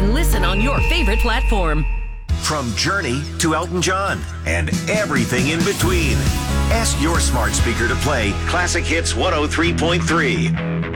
and listen on your favorite platform. From Journey to Elton John and everything in between. Ask your smart speaker to play Classic Hits 103.3.